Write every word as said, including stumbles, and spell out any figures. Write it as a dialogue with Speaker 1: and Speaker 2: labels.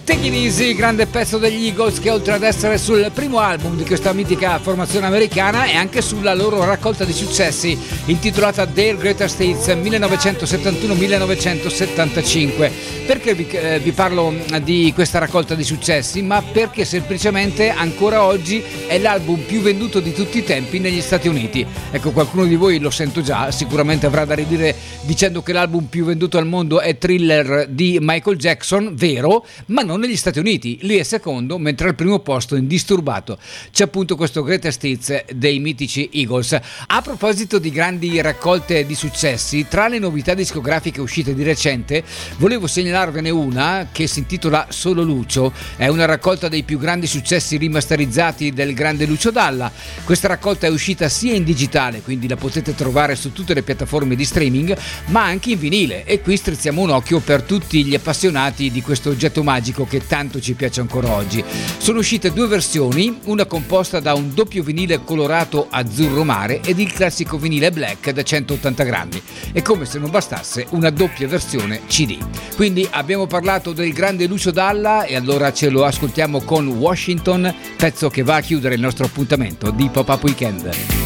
Speaker 1: Take It Easy, grande pezzo degli Eagles che oltre ad essere sul primo album di questa mitica formazione americana è anche sulla loro raccolta di successi intitolata Their Greatest Hits millenovecentosettantuno millenovecentosettantacinque. Perché vi, eh, vi parlo di questa raccolta di successi? Ma perché semplicemente ancora oggi è l'album più venduto di tutti i tempi negli Stati Uniti. Ecco, qualcuno di voi lo sento già, sicuramente avrà da ridire dicendo che l'album più venduto al mondo è Thriller di Michael Jackson, vero, ma non negli Stati Uniti, lì è secondo, mentre al primo posto indisturbato c'è appunto questo Greatest Hits dei mitici Eagles. A proposito di grandi raccolte di successi, tra le novità discografiche uscite di recente volevo segnalarvene una che si intitola Solo Lucio, è una raccolta dei più grandi successi rimasterizzati del grande Lucio Dalla. Questa raccolta è uscita sia in digitale, quindi la potete trovare su tutte le piattaforme di streaming, ma anche in vinile, e qui strizziamo un occhio per tutti gli appassionati di questo oggetto magico che tanto ci piace ancora oggi. Sono uscite due versioni, una composta da un doppio vinile colorato azzurro mare ed il classico vinile black da centottanta grammi, e come se non bastasse una doppia versione C D. Quindi abbiamo parlato del grande Lucio Dalla e allora ce lo ascoltiamo con Washington, pezzo che va a chiudere il nostro appuntamento di Pop-Up Weekend.